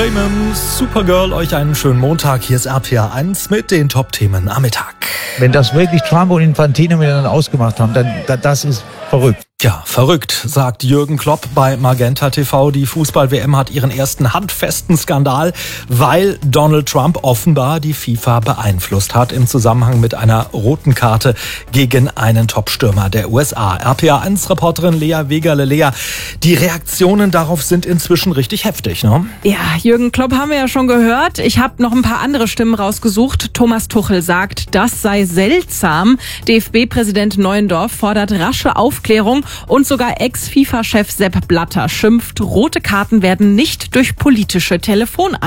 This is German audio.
Raymond, Supergirl, euch einen schönen Montag. Hier ist RPA 1 mit den Top-Themen am Mittag. Wenn das wirklich Trump und Infantino miteinander ausgemacht haben, dann das ist verrückt. Ja, verrückt, sagt Jürgen Klopp bei Magenta TV. Die Fußball-WM hat ihren ersten handfesten Skandal, weil Donald Trump offenbar die FIFA beeinflusst hat im Zusammenhang mit einer roten Karte gegen einen Top-Stürmer der USA. RPA1-Reporterin Lea Wegerle. Lea, die Reaktionen darauf sind inzwischen richtig heftig, ne? Ja, Jürgen Klopp haben wir ja schon gehört. Ich habe noch ein paar andere Stimmen rausgesucht. Thomas Tuchel sagt, das sei seltsam. DFB-Präsident Neuendorf fordert rasche Aufklärung. Und sogar Ex-FIFA-Chef Sepp Blatter schimpft, rote Karten werden nicht durch politische